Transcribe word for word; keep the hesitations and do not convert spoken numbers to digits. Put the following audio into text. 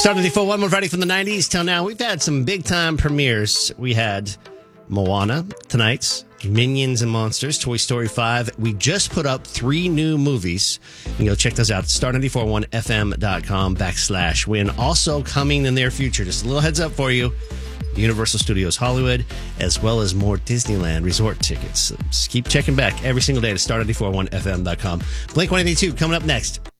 Star ninety-four point one, Friday from the nineties till now. We've had some big-time premieres. We had Moana tonight, Minions and Monsters, Toy Story five. We just put up three new movies. You can go check those out. star ninety-four point one f m dot com backslash win. Also coming in the near future, just a little heads up for you, Universal Studios Hollywood, as well as more Disneyland resort tickets. So just keep checking back every single day to star ninety-four point one f m dot com. Blink one eighty-two coming up next.